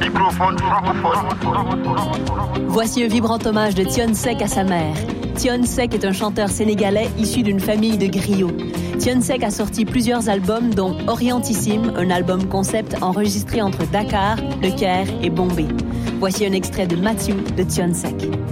Microphone francophone. Voici un vibrant hommage de Thione Seck à sa mère. Thione Seck est un chanteur sénégalais issu d'une famille de griots. Thione Seck a sorti plusieurs albums, dont Orientissime, un album concept enregistré entre Dakar, Le Caire et Bombay. Voici un extrait de Matthew de Thione Seck.